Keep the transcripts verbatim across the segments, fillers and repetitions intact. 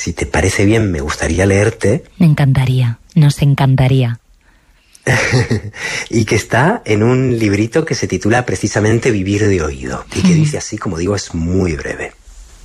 si te parece bien, me gustaría leerte. Me encantaría, nos encantaría. Y que está en un librito que se titula precisamente Vivir de oído, y que dice así, como digo, es muy breve.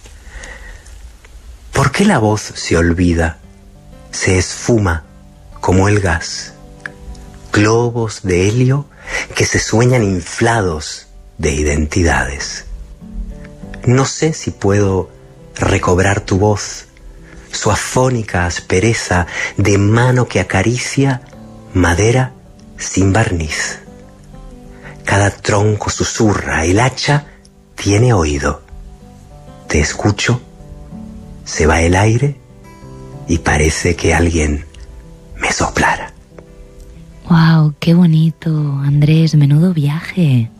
¿Por qué la voz se olvida, se esfuma como el gas? Globos de helio que se sueñan inflados de identidades. No sé si puedo recobrar tu voz, su afónica aspereza de mano que acaricia madera sin barniz. Cada tronco susurra, el hacha tiene oído. Te escucho, se va el aire y parece que alguien me soplara. ¡Wow! ¡Qué bonito, Andrés! ¡Menudo viaje!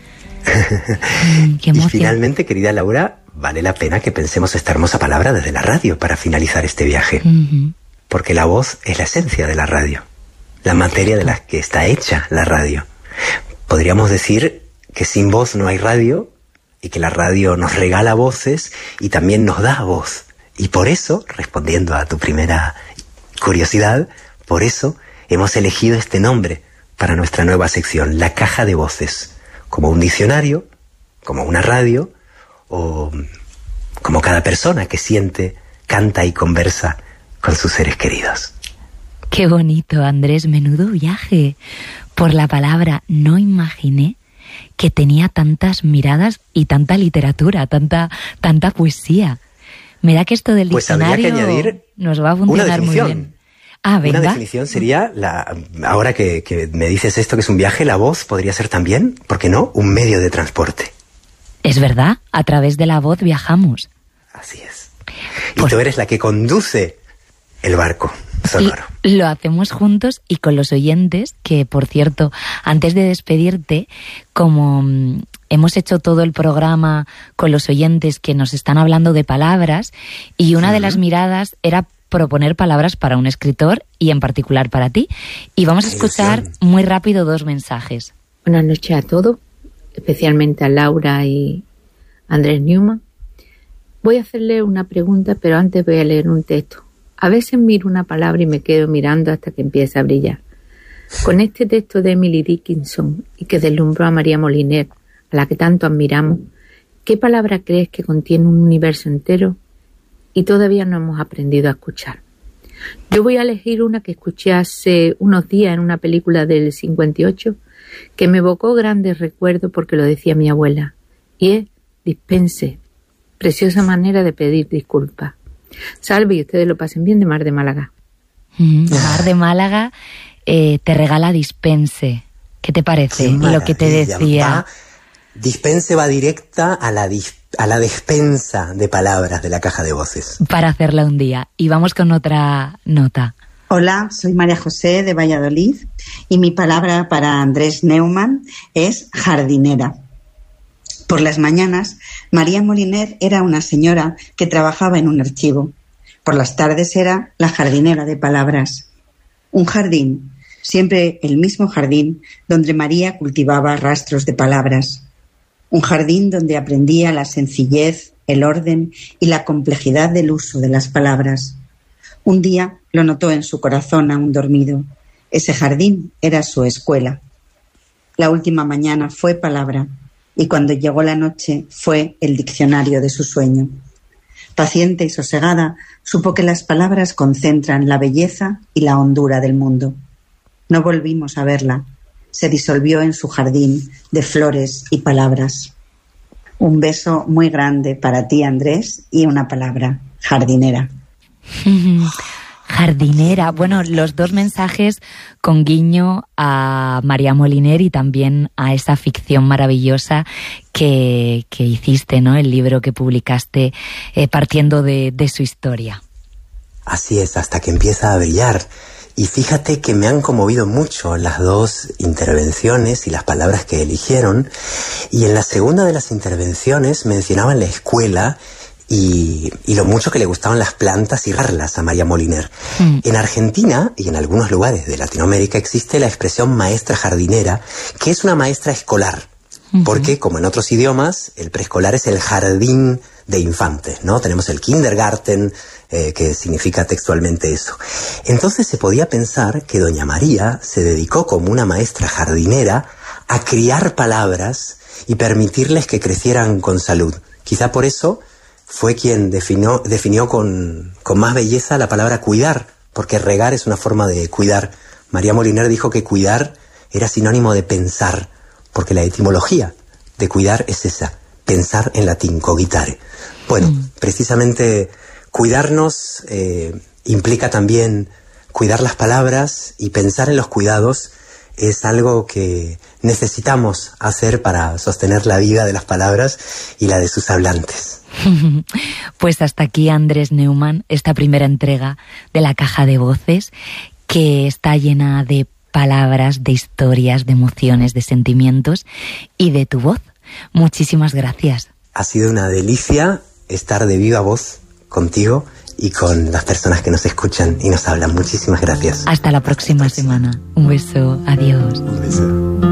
¡Qué emoción! Y finalmente, querida Laura, vale la pena que pensemos esta hermosa palabra desde la radio para finalizar este viaje. Uh-huh. Porque la voz es la esencia de la radio, la materia de la que está hecha la radio. Podríamos decir que sin voz no hay radio y que la radio nos regala voces y también nos da voz. Y por eso, respondiendo a tu primera curiosidad, por eso hemos elegido este nombre para nuestra nueva sección, La Caja de Voces, como un diccionario, como una radio, o como cada persona que siente, canta y conversa con sus seres queridos. Qué bonito, Andrés, menudo viaje. Por la palabra no imaginé que tenía tantas miradas y tanta literatura, tanta, tanta poesía. Me da que esto del pues diccionario habría que añadir nos va a funcionar muy bien. Ah, venga. Una definición sería, la, ahora que, que me dices esto que es un viaje, la voz podría ser también, ¿por qué no?, un medio de transporte. Es verdad, a través de la voz viajamos. Así es. Y pues, tú eres la que conduce el barco sonoro. Lo hacemos juntos y con los oyentes, que por cierto, antes de despedirte, como hemos hecho todo el programa con los oyentes que nos están hablando de palabras, y una uh-huh. de las miradas era proponer palabras para un escritor y en particular para ti. Y vamos a escuchar muy rápido dos mensajes. Buenas noches a todos, especialmente a Laura y Andrés Newman. Voy a hacerle una pregunta, pero antes voy a leer un texto. A veces miro una palabra y me quedo mirando hasta que empieza a brillar. Con este texto de Emily Dickinson y que deslumbró a María Moliner, a la que tanto admiramos, ¿qué palabra crees que contiene un universo entero y todavía no hemos aprendido a escuchar? Yo voy a elegir una que escuché hace unos días en una película del cincuenta y ocho que me evocó grandes recuerdos porque lo decía mi abuela, y es dispense, preciosa manera de pedir disculpas. Salve y ustedes lo pasen bien, de Mar de Málaga. Mm, Mar de Málaga eh, te regala dispense. ¿Qué te parece? Qué lo que te decía. Va, dispense va directa a la, dis, a la despensa de palabras de la caja de voces. Para hacerla un día. Y vamos con otra nota. Hola, soy María José de Valladolid y mi palabra para Andrés Neumann es jardinera. Por las mañanas, María Moliner era una señora que trabajaba en un archivo. Por las tardes era la jardinera de palabras. Un jardín, siempre el mismo jardín donde María cultivaba rastros de palabras. Un jardín donde aprendía la sencillez, el orden y la complejidad del uso de las palabras. Un día lo notó en su corazón aún dormido. Ese jardín era su escuela. La última mañana fue palabra. Y cuando llegó la noche fue el diccionario de su sueño. Paciente y sosegada, supo que las palabras concentran la belleza y la hondura del mundo. No volvimos a verla. Se disolvió en su jardín de flores y palabras. Un beso muy grande para ti, Andrés, y una palabra, jardinera. Jardinera. Bueno, los dos mensajes con guiño a María Moliner y también a esa ficción maravillosa que, que hiciste, ¿no? El libro que publicaste eh, partiendo de, de su historia. Así es, hasta que empieza a brillar. Y fíjate que me han conmovido mucho las dos intervenciones y las palabras que eligieron. Y en la segunda de las intervenciones mencionaban la escuela Y, y lo mucho que le gustaban las plantas y regarlas a María Moliner. Mm. En Argentina y en algunos lugares de Latinoamérica existe la expresión maestra jardinera, que es una maestra escolar, uh-huh. porque, como en otros idiomas, el preescolar es el jardín de infantes, ¿no? Tenemos el kindergarten, eh, que significa textualmente eso. Entonces se podía pensar que doña María se dedicó como una maestra jardinera a criar palabras y permitirles que crecieran con salud. Quizá por eso fue quien definió, definió con, con más belleza la palabra cuidar, porque regar es una forma de cuidar. María Moliner dijo que cuidar era sinónimo de pensar, porque la etimología de cuidar es esa, pensar en latín, cogitare. Bueno, mm. precisamente cuidarnos eh, implica también cuidar las palabras, y pensar en los cuidados es algo que necesitamos hacer para sostener la vida de las palabras y la de sus hablantes. Pues hasta aquí, Andrés Neumann, esta primera entrega de la Caja de Voces, que está llena de palabras, de historias, de emociones, de sentimientos y de tu voz. Muchísimas gracias. Ha sido una delicia estar de viva voz contigo y con las personas que nos escuchan y nos hablan. Muchísimas gracias. Hasta la próxima semana. Un beso. Adiós. Un beso.